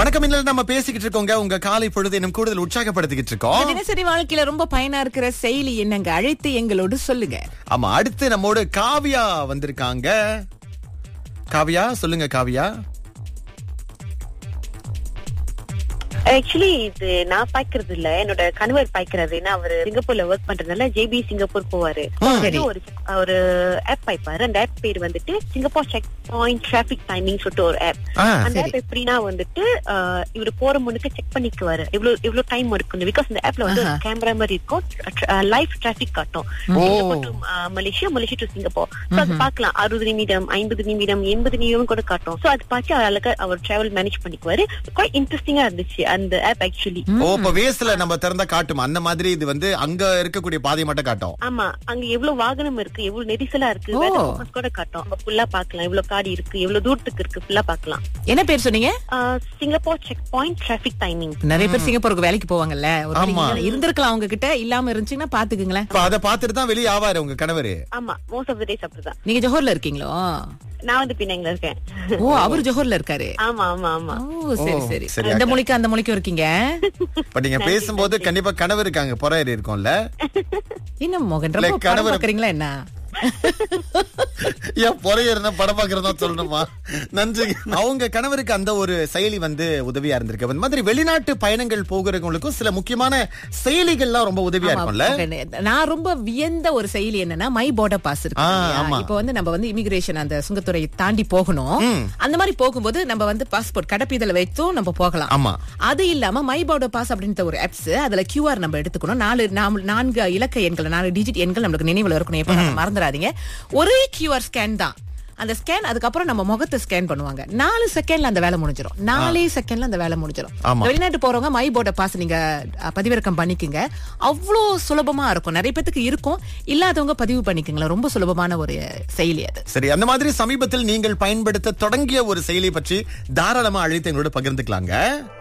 வணக்கம். இல்ல நம்ம பேசிக்கிட்டு இருக்கோங்க. உங்க காலை பொழுது இன்னும் கூடுதல் உற்சாகப்படுத்திக்கிட்டு இருக்கோம். தினசரி வாழ்க்கையில ரொம்ப பயனா இருக்கிற செயலி என்னங்க? அழைத்து எங்களோடு சொல்லுங்க. ஆமா, அடுத்து நம்மோடு காவியா வந்திருக்காங்க. காவியா, சொல்லுங்க காவியா. ஆக்சுவலி இது நான் பாய்க்கிறது இல்ல, என்னோட கணவர் பாய்க்கிறது. ஏன்னா அவரு சிங்கப்பூர்ல ஒர்க் பண்றதுனால ஜேபி சிங்கப்பூர் போவாரு. ஒரு ஆப் பாய்ப்பாரு. அந்த ஆப் பேர் வந்துட்டு Singapore check point traffic timing சொல்லிட்டு ஒரு ஆப். அந்த ஆப் எப்படின்னா வந்துட்டு இவரு போற முன்னுக்கு செக் பண்ணிக்குவாரு எவ்வளவு டைம் இருக்குன்னு. பிகாஸ் இந்த ஆப்ல வந்து கேமரா மாதிரி இருக்கும், லைவ் டிராபிக் காட்டும். Malaysia to Singapore. அது பாக்கலாம். 60 நிமிடம், 50 நிமிடம், 80 நிமிடம் கூட காட்டும். சோ அது பார்த்து அழகா அவர் டிராவல் மேனேஜ் பண்ணிக்குவாரு. குவைட் இன்ட்ரெஸ்டிங்கா இருந்துச்சு அந்த ஆப் ஆக்சுவலி. இப்ப வேஸ்ல நம்ம திறந்தா காட்டும் அந்த மாதிரி. இது வந்து அங்க இருக்கக்கூடிய பாதையை மட்டும் காட்டும். ஆமா, அங்க எவ்வளவு வாகனம் இருக்கு, எவ்வளவு நெரிசலா இருக்கு கூட காட்டும். நம்ம ஃபுல்லா பாக்கலாம். எவ்வளவு காடி இருக்கு, எவ்வளவு தூரத்துக்கு இருக்கு, ஃபுல்லா பாக்கலாம். என்ன பேர் சொன்னீங்க? Singapore check point traffic timing. நிறைய பேர் சிங்கப்பூருக்கு வேலைக்கு போவாங்கல்ல, இருந்திருக்கலாம் அவங்க கிட்ட. இல்லாம இருந்துச்சுன்னா பாத்துக்குங்களேன். அத பாத்துட்டு தான் வெளியே ஆவாரு உங்க கணவரு. ஆமா, மோஸ்ட் ஆஃப் தி டேஸ் அப்படிதான். நீங்க ஜோஹர்ல இருக்கீங்களோ? நான் வந்து பின்னாங்கல இருக்கேன். ஓ, அவர் ஜோஹர்ல இருக்காரு. ஆமா ஆமா ஆமா. ஓ சரி சரி. இந்த மொழிக்கு அந்த மொழிக்கும் இருக்கீங்க. இப்ப நீங்க பேசும்போது கண்டிப்பா கணவர் இருக்காங்க, பொறாயிரு இருக்கும்ல. என்ன மோகன், ரொம்ப படம் பாக்குறீங்களா என்ன? ஏன் பொறையர்னா படம் பாக்குறதா சொல்லணுமா? நன்றி. அவங்க கணவருக்கு அந்த ஒரு செயலி வந்து உதவியா இருந்திருக்கு. அந்த மாதிரி வெளிநாட்டு பயணங்கள் போகிறவங்களுக்கும் சில முக்கியமான செயலிகள்லாம் ரொம்ப உதவியா இருக்கும்ல. நான் ரொம்ப வியந்த ஒரு செயலி என்னன்னா மை பார்டர் பாஸ் இருக்கு. இப்போ வந்து நம்ம வந்து இமிகிரேஷன் அந்த சுங்கத்துறையை தாண்டி போகணும். அந்த மாதிரி போகும்போது நம்ம வந்து பாஸ்போர்ட் கடப்பீதல வைத்தும் நம்ம போகலாம். ஆமா, அது இல்லாம மை பார்டர் பாஸ் அப்படின்ற ஒரு ஆப்ஸ். அதுல QR நம்ம எடுத்துக்கணும். 4 இலக்க எண்கள், 4 டிஜிட் எண்கள் நமக்கு நினைவுல இருக்கணும். எப்ப மறந்துடாதீங்க. ஒரே QR ஸ்கேன் தான். அந்த ஸ்கேன் அதுக்கப்புறம் நம்ம முகத்தை ஸ்கேன் பண்ணுவாங்க. 4 செகண்ட்ல அந்த வேலை முடிஞ்சிடும். 4 செகண்ட்ல அந்த வேலை முடிஞ்சிடும். வெளிநாட்டு போறவங்க மை பார்டர் பாஸ் நீங்க பதிவிறக்கம் பண்ணிக்கங்க. அவ்வளோ சுலபமா இருக்கும். நிறைய பேருக்கு இருக்கும், இல்லாதவங்க பதிவு பண்ணிக்கங்களா. ரொம்ப சுலபமான ஒரு செயலி அது. சரி, அந்த மாதிரி சமீபத்தில் நீங்கள் பயன்படுத்த தொடங்கிய ஒரு செயலி பற்றி தாராளமா அழைத்து எங்களோட பகிர்ந்துக்கலாங்க.